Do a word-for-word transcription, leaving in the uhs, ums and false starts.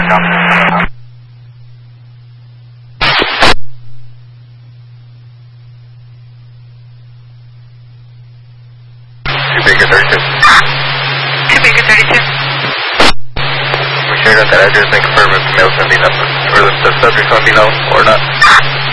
Baker thirty-two. Two Baker thirty-two. We sure got that address and confirm if the mail's going to be known, or if the subject's going to be known or not.